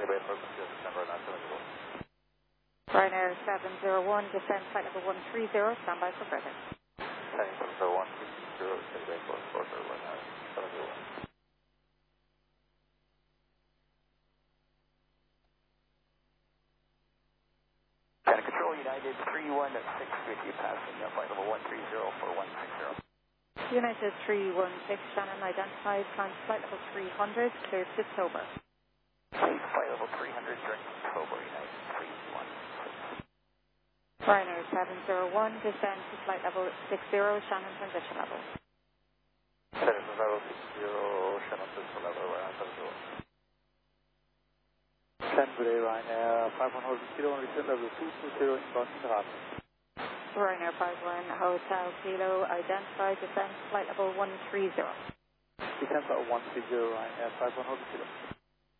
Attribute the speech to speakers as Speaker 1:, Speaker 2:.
Speaker 1: Ryanair 701, descend flight level 130, stand by for further.
Speaker 2: China Control, United 316 with you, passing flight level 130 for 160.
Speaker 1: United 316, Shannon identified, climb flight level 300, cleared to Tober.
Speaker 2: Flight level 300, direct to Tober, United 316.
Speaker 1: Ryanair 701, descend to flight level 60, Shannon transition level.
Speaker 2: Level 60, Shannon transition level, Ryanair 701.
Speaker 3: Sunbury, Ryanair 51 kilo, return level 220 inbound Interhaven.
Speaker 1: Ryanair 51 Hotel Kilo identified, descend flight level 130.
Speaker 3: Descend level 130, Ryanair 51 kilo.